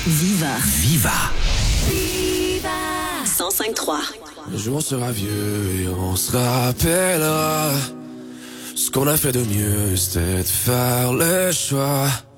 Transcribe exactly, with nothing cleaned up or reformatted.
Viva. Viva. Viva. cent cinq trois. Un jour on sera vieux et on se rappellera. Ce qu'on a fait de mieux, c'était de faire le choix